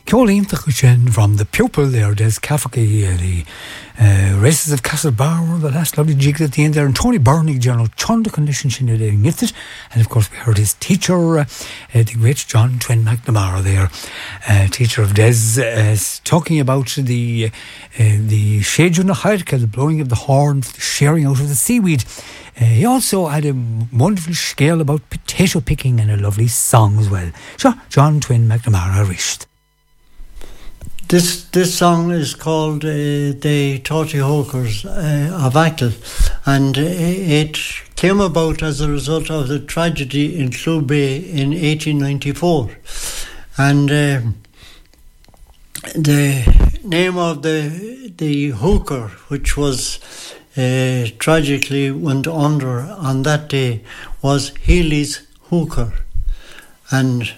Ceolín from the pupil there, Des Cafferty, the races of Castlebar, the last lovely jig at the end there, and Tony Burney, General Chunda condition Shinny Gifted, and of course we heard his teacher, the great John Twin McNamara there, teacher of Des, talking about the Shade na Hairka, the blowing of the horn, the sharing out of the seaweed. He also had a wonderful scale about potato picking and a lovely song as well. So, John Twin McNamara wished. This song is called The Torty Hokers of Achill, and it came about as a result of the tragedy in Clubay in 1894. And the name of the hooker, which was tragically went under on that day, was Healy's Hooker. And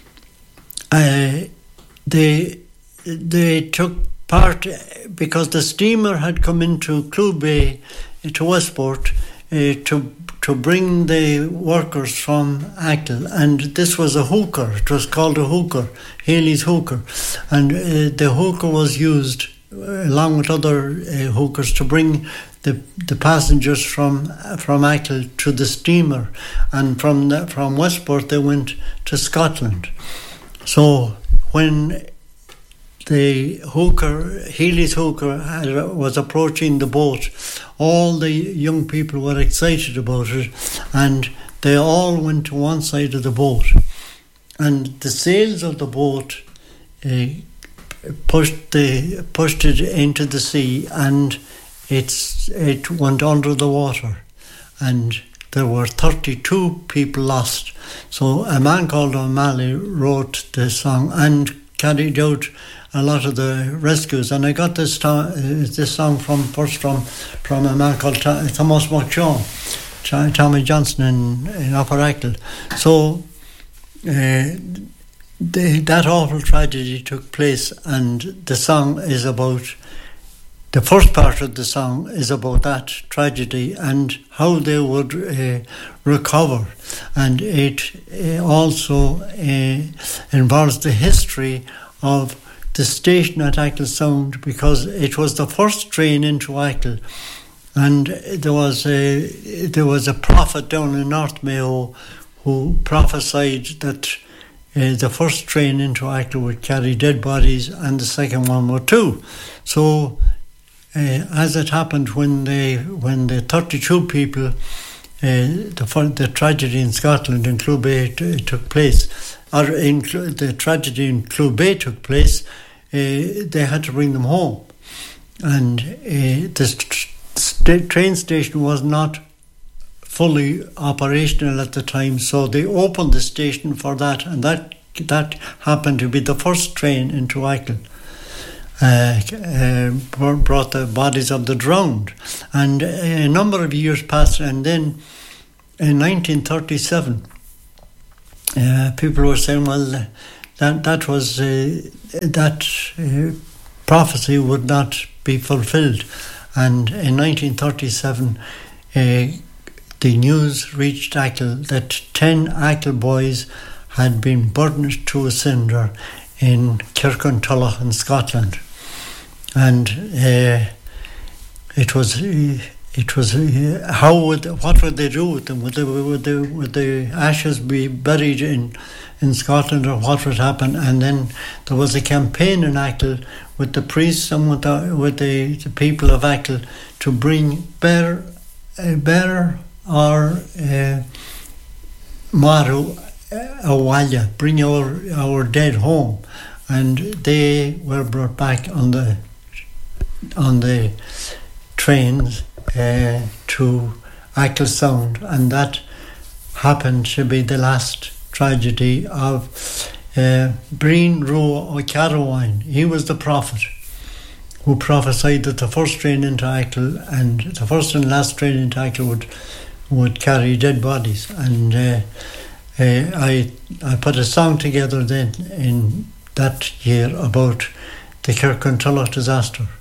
they took part because the steamer had come into Clubay to Westport to bring the workers from Achill, and this was a hooker. It was called a hooker, Healy's Hooker, and the hooker was used along with other hookers to bring the passengers from Achill to the steamer, and from Westport they went to Scotland. So when the hooker, Healy's Hooker, was approaching the boat, all the young people were excited about it, and they all went to one side of the boat, and the sails of the boat pushed it into the sea, and it went under the water, and there were 32 people lost. So a man called O'Malley wrote the song and carried out a lot of the rescues, and I got this song from a man called Thomas McShaw, Tommy Johnson in Upper Achill. So that awful tragedy took place, and the song is about, the first part of the song is about that tragedy and how they would recover, and it also involves the history of the station at Achill Sound, because it was the first train into Achill, and there was a prophet down in North Mayo who prophesied that the first train into Achill would carry dead bodies, and the second one would too. So as it happened, when the 32 people, the tragedy in Scotland in Clubay took place, or the tragedy in Clubay took place, they had to bring them home, and the train station was not fully operational at the time, so they opened the station for that, and that happened to be the first train into Achill. Brought the bodies of the drowned, and a number of years passed, and then in 1937 people were saying, well, that prophecy would not be fulfilled, and in 1937 the news reached Achill that 10 Achill boys had been burned to a cinder in Kirkintulla in Scotland, and what would they do with them? Would the ashes be buried in Scotland, or what would happen? And then there was a campaign in Achill with the priests and with the people of Achill to bring bear or Maru Awalya, bring our dead home, and they were brought back on the trains to Achill Sound, and that happened to be the last tragedy of Breen Roa O'Carawine. He was the prophet who prophesied that the first train into Achill and the first and last train into Achill would carry dead bodies, and I put a song together then in that year about the Kirkintulla disaster.